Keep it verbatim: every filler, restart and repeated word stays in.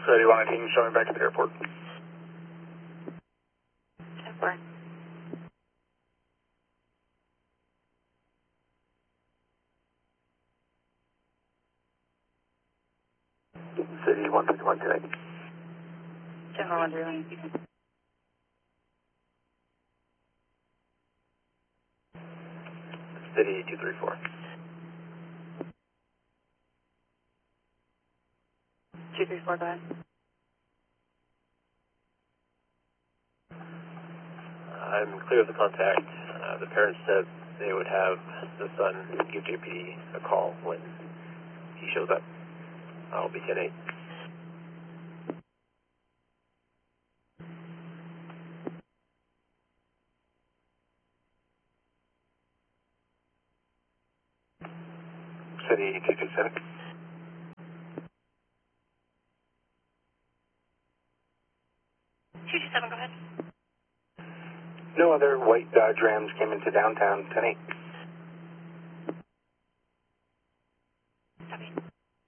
City one nineteen showing back at the airport. ten four. City one three one today. ten four one three one. City two three four. two three four, go ahead. I'm clear of the contact. Uh, the parents said they would have the son give J P D a call when he shows up. I'll be ten eight. City two two seven. two two seven, go ahead. No other white Dodge Rams came into downtown, ten eight.